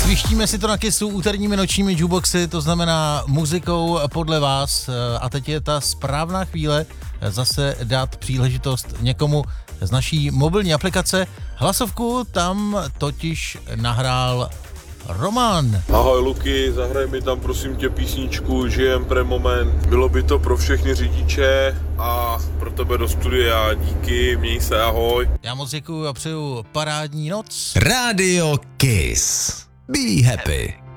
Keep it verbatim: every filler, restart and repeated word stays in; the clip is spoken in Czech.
Svištíme si to na Kissu úterními nočními jukeboxy, to znamená muzikou podle vás. A teď je ta správná chvíle zase dát příležitost někomu z naší mobilní aplikace. Hlasovku tam totiž nahrál Roman. Ahoj Luky, zahraj mi tam prosím tě písničku Žijem pre moment. Bylo by to pro všechny řidiče a pro tebe do studia. Díky, měj se, ahoj. Já moc děkuju a přeju parádní noc. Radio Kiss. Be happy.